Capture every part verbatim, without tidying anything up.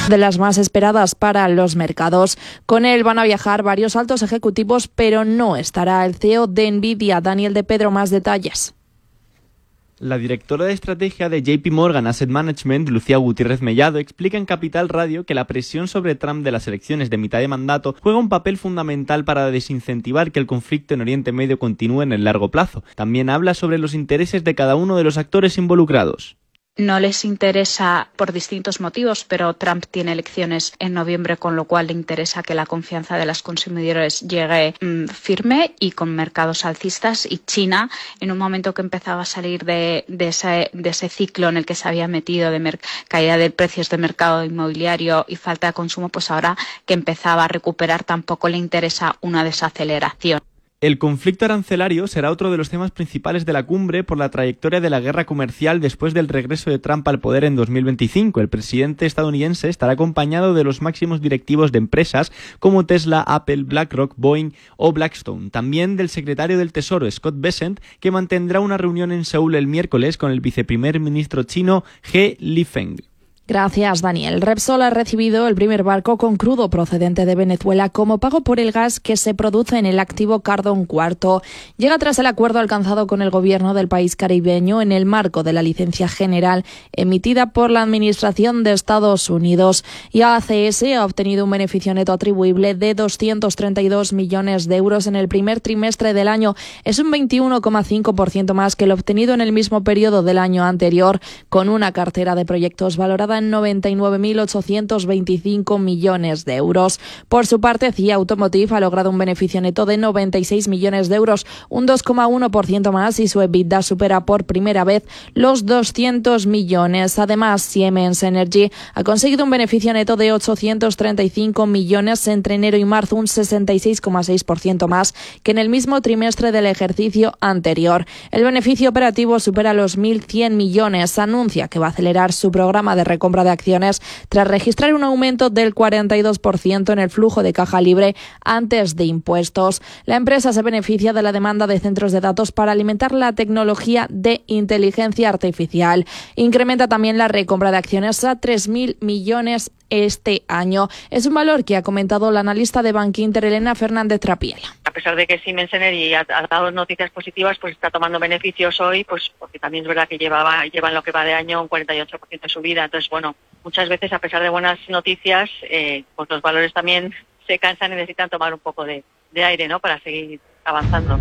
de las más esperadas para los mercados. Con él van a viajar varios altos ejecutivos, pero no estará el C E O de Nvidia, Daniel de Pedro. Más detalles. La directora de estrategia de J P Morgan Asset Management, Lucía Gutiérrez Mellado, explica en Capital Radio que la presión sobre Trump de las elecciones de mitad de mandato juega un papel fundamental para desincentivar que el conflicto en Oriente Medio continúe en el largo plazo. También habla sobre los intereses de cada uno de los actores involucrados. No les interesa por distintos motivos, pero Trump tiene elecciones en noviembre, con lo cual le interesa que la confianza de los consumidores llegue mmm, firme y con mercados alcistas. Y China, en un momento que empezaba a salir de, de, ese, de ese ciclo en el que se había metido de mer- caída de precios de mercado inmobiliario y falta de consumo, pues ahora que empezaba a recuperar tampoco le interesa una desaceleración. El conflicto arancelario será otro de los temas principales de la cumbre por la trayectoria de la guerra comercial después del regreso de Trump al poder en dos mil veinticinco. El presidente estadounidense estará acompañado de los máximos directivos de empresas como Tesla, Apple, BlackRock, Boeing o Blackstone. También del secretario del Tesoro, Scott Bessent, que mantendrá una reunión en Seúl el miércoles con el viceprimer ministro chino He Lifeng. Gracias, Daniel. Repsol ha recibido el primer barco con crudo procedente de Venezuela como pago por el gas que se produce en el activo Cardón cuarto. Llega tras el acuerdo alcanzado con el gobierno del país caribeño en el marco de la licencia general emitida por la Administración de Estados Unidos. Y A C S ha obtenido un beneficio neto atribuible de doscientos treinta y dos millones de euros en el primer trimestre del año. Es un veintiuno coma cinco por ciento más que el obtenido en el mismo periodo del año anterior, con una cartera de proyectos valorada en noventa y nueve mil ochocientos veinticinco millones de euros. Por su parte, C I A Automotive ha logrado un beneficio neto de noventa y seis millones de euros, un dos coma uno por ciento más, y su EBITDA supera por primera vez los doscientos millones. Además, Siemens Energy ha conseguido un beneficio neto de ochocientos treinta y cinco millones entre enero y marzo, un sesenta y seis coma seis por ciento más que en el mismo trimestre del ejercicio anterior. El beneficio operativo supera los mil cien millones. Anuncia que va a acelerar su programa de recompra de acciones tras registrar un aumento del cuarenta y dos por ciento en el flujo de caja libre antes de impuestos. La empresa se beneficia de la demanda de centros de datos para alimentar la tecnología de inteligencia artificial. Incrementa también la recompra de acciones a tres mil millones este año. Es un valor que ha comentado la analista de Bankinter, Elena Fernández Trapiela. A pesar de que Siemens Energy ha, ha dado noticias positivas, pues está tomando beneficios hoy, pues porque también es verdad que llevaba llevan lo que va de año un cuarenta y ocho por ciento de subida. Entonces, bueno, muchas veces a pesar de buenas noticias, eh, pues los valores también se cansan y necesitan tomar un poco de, de aire, ¿no?, para seguir avanzando.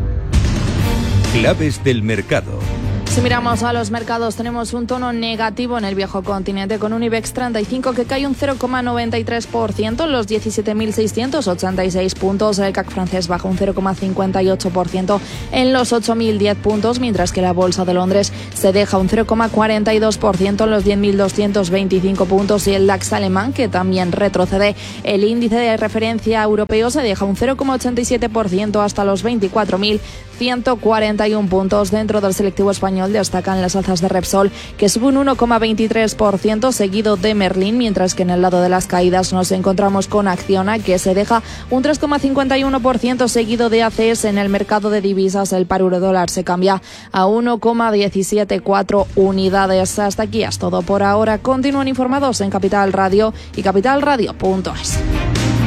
Claves del mercado. Si miramos a los mercados, tenemos un tono negativo en el viejo continente, con un IBEX treinta y cinco que cae un cero coma noventa y tres por ciento en los diecisiete mil seiscientos ochenta y seis puntos. El C A C francés baja un cero coma cincuenta y ocho por ciento en los ocho mil diez puntos, mientras que la bolsa de Londres se deja un cero coma cuarenta y dos por ciento en los diez mil doscientos veinticinco puntos. Y el DAX alemán, que también retrocede, el índice de referencia europeo se deja un cero coma ochenta y siete por ciento hasta los veinticuatro mil ciento cuarenta y uno puntos. Dentro del selectivo español destacan las alzas de Repsol, que sube un uno coma veintitrés por ciento, seguido de Merlin, mientras que en el lado de las caídas nos encontramos con Acciona, que se deja un tres coma cincuenta y uno por ciento, seguido de A C S. En el mercado de divisas, el par euro dólar se cambia a uno coma diecisiete cuatro unidades. Hasta aquí es todo por ahora. Continúen informados en Capital Radio y capital radio punto es.